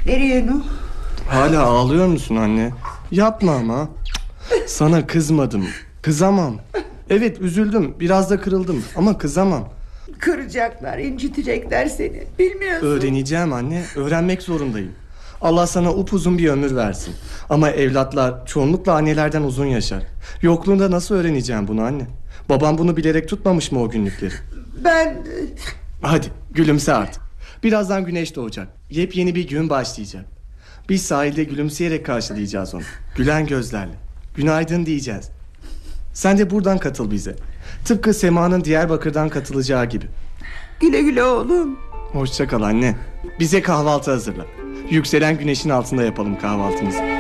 Nereye Nuh? Hala ağlıyor musun anne? Yapma ama. Sana kızmadım. Kızamam. Evet, üzüldüm. Biraz da kırıldım ama kızamam. Kıracaklar, incitecekler seni. Bilmiyorsun. Öğreneceğim anne. Öğrenmek zorundayım. Allah sana upuzun bir ömür versin. Ama evlatlar çoğunlukla annelerden uzun yaşar. Yokluğunda nasıl öğreneceğim bunu anne? Babam bunu bilerek tutmamış mı o günlükleri? Ben... Hadi gülümse artık. Birazdan güneş doğacak. Yepyeni bir gün başlayacak. Biz sahilde gülümseyerek karşılayacağız onu. Gülen gözlerle. Günaydın diyeceğiz. Sen de buradan katıl bize. Tıpkı Sema'nın Diyarbakır'dan katılacağı gibi. Güle güle oğlum. Hoşça kal anne. Bize kahvaltı hazırla. Yükselen güneşin altında yapalım kahvaltımızı.